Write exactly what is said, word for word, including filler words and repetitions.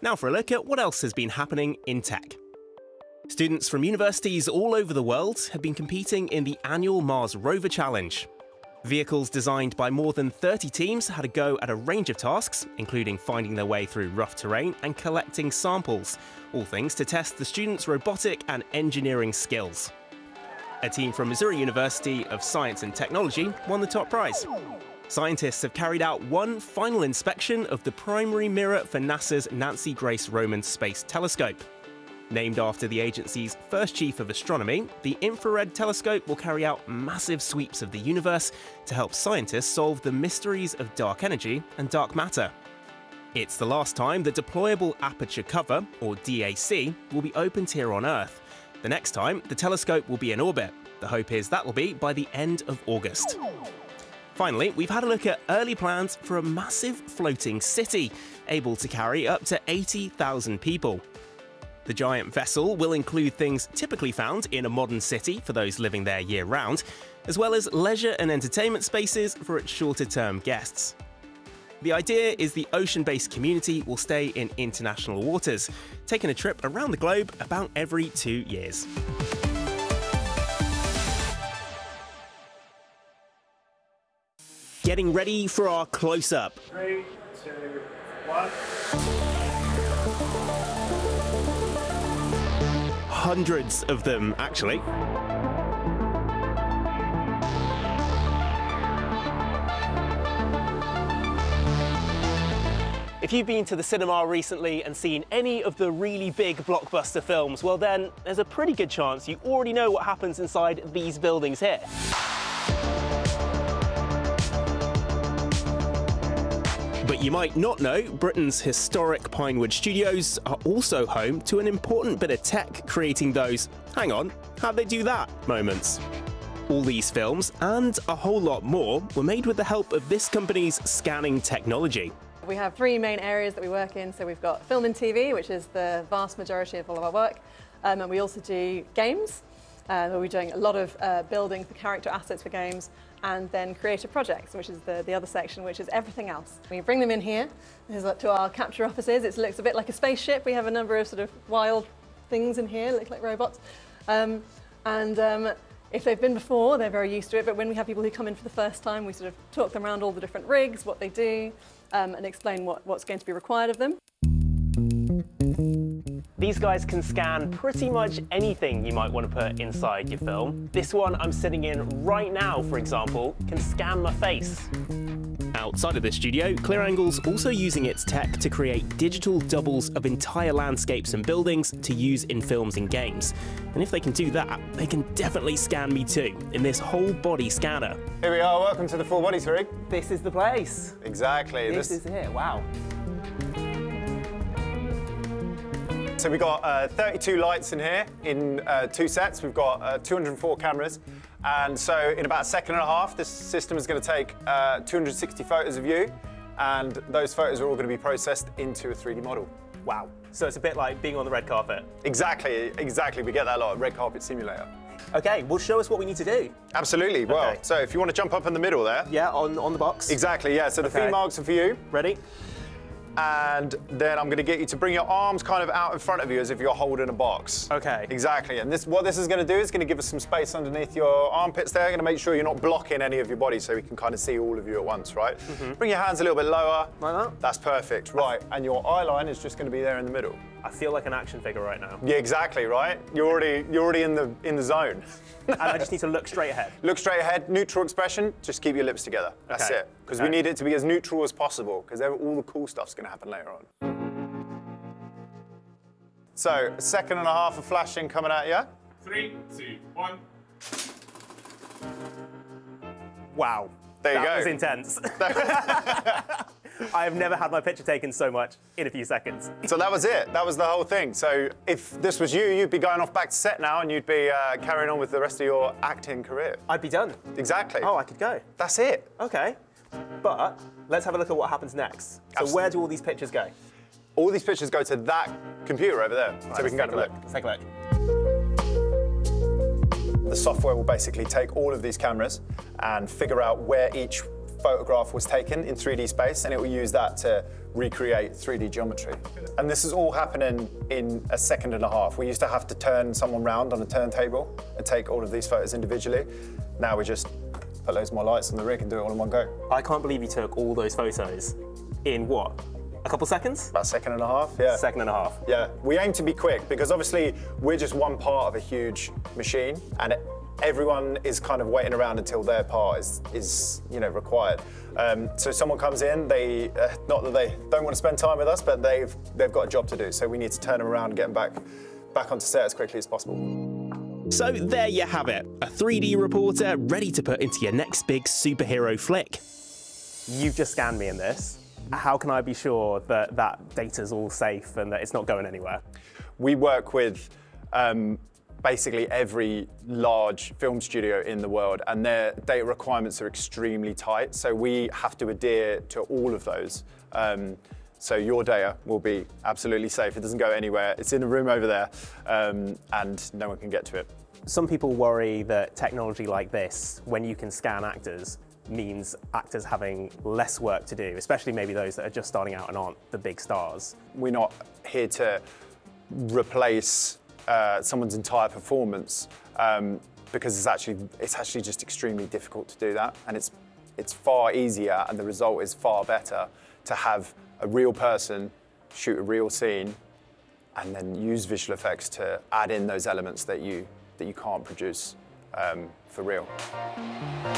Now for a look at what else has been happening in tech. Students from universities all over the world have been competing in the annual Mars Rover Challenge. Vehicles designed by more than thirty teams had a go at a range of tasks, including finding their way through rough terrain and collecting samples, all things to test the students' robotic and engineering skills. A team from Missouri University of Science and Technology won the top prize. Scientists have carried out one final inspection of the primary mirror for NASA's Nancy Grace Roman Space Telescope. Named after the agency's first chief of astronomy, the infrared telescope will carry out massive sweeps of the universe to help scientists solve the mysteries of dark energy and dark matter. It's the last time the Deployable Aperture Cover, or D A C, will be opened here on Earth. The next time, the telescope will be in orbit. The hope is that will be by the end of August. Finally, we've had a look at early plans for a massive floating city, able to carry up to eighty thousand people. The giant vessel will include things typically found in a modern city for those living there year-round, as well as leisure and entertainment spaces for its shorter-term guests. The idea is the ocean-based community will stay in international waters, taking a trip around the globe about every two years. Getting ready for our close-up. Three, two, one. Hundreds of them, actually. If you've been to the cinema recently and seen any of the really big blockbuster films, well then, there's a pretty good chance you already know what happens inside these buildings here. But you might not know, Britain's historic Pinewood Studios are also home to an important bit of tech creating those "hang on, how'd they do that?" moments. All these films, and a whole lot more, were made with the help of this company's scanning technology. We have three main areas that we work in. So we've got film and T V, which is the vast majority of all of our work. Um, and we also do games, uh, where we're doing a lot of uh, building for character assets for games, and then creative projects, which is the, the other section, which is everything else. We bring them in here. This is up to our capture offices. It looks a bit like a spaceship. We have a number of sort of wild things in here, look like robots. Um, and um, if they've been before, they're very used to it. But when we have people who come in for the first time, we sort of talk them around all the different rigs, what they do, um, and explain what, what's going to be required of them. These guys can scan pretty much anything you might want to put inside your film. This one I'm sitting in right now, for example, can scan my face. Outside of the studio, ClearAngle's also using its tech to create digital doubles of entire landscapes and buildings to use in films and games. And if they can do that, they can definitely scan me too, in this whole body scanner. Here we are, welcome to the Full Bodies rig. This is the place. Exactly. This, this is it, wow. So we've got uh, thirty-two lights in here in uh, two sets. We've got uh, two hundred four cameras. And so in about a second and a half, this system is going to take uh, two hundred sixty photos of you. And those photos are all going to be processed into a three D model. Wow. So it's a bit like being on the red carpet. Exactly, exactly. We get that a lot, red carpet simulator. Okay, well, show us what we need to do. Absolutely. Well, okay. So if you want to jump up in the middle there. Yeah, on, on the box. Exactly, yeah. So the okay. feed marks are for you. Ready? And then I'm going to get you to bring your arms kind of out in front of you as if you're holding a box. Okay. Exactly. And this, what this is going to do is going to give us some space underneath your armpits there. Going to make sure you're not blocking any of your body so we can kind of see all of you at once, right? Mm-hmm. Bring your hands a little bit lower. Like that? That's perfect. Right. And your eye line is just going to be there in the middle. I feel like an action figure right now. Yeah, exactly, right? You're already, you're already in the, in the zone. And I just need to look straight ahead. Look straight ahead, neutral expression, just keep your lips together. That's okay. it. Because okay. we need it to be as neutral as possible, because all the cool stuff's going to happen later on. So, a second and a half of flashing coming at you. Three, two, one. Wow. There you that go. That was intense. I have never had my picture taken so much in a few seconds. So that was it. That was the whole thing. So if this was you, you'd be going off back to set now and you'd be uh, carrying on with the rest of your acting career. I'd be done. Exactly. Oh, I could go. That's it. Okay. But let's have a look at what happens next. So Absolutely. Where do all these pictures go? All these pictures go to that computer over there. Right, so we can go and look. Let's take a look. The software will basically take all of these cameras and figure out where each photograph was taken in three D space, and it will use that to recreate three D geometry. And this is all happening in a second and a half. We used to have to turn someone round on a turntable and take all of these photos individually. Now we just put loads more lights on the rig and do it all in one go. I can't believe you took all those photos in what? A couple seconds? About a second and a half, yeah. Second and a half. Yeah, we aim to be quick because obviously we're just one part of a huge machine, and it, everyone is kind of waiting around until their part is, is you know, required. Um, so someone comes in, they, uh, not that they don't want to spend time with us, but they've, they've got a job to do. So we need to turn them around and get them back, back onto set as quickly as possible. So there you have it, a three D reporter ready to put into your next big superhero flick. You've just scanned me in this. How can I be sure that that data's all safe and that it's not going anywhere? We work with um, basically every large film studio in the world, and their data requirements are extremely tight, so we have to adhere to all of those. Um, so your data will be absolutely safe. It doesn't go anywhere. It's in a room over there, um, and no one can get to it. Some people worry that technology like this, when you can scan actors, means actors having less work to do, especially maybe those that are just starting out and aren't the big stars. We're not here to replace uh, someone's entire performance um, because it's actually it's actually just extremely difficult to do that, and it's it's far easier and the result is far better to have a real person shoot a real scene and then use visual effects to add in those elements that you that you can't produce um, for real.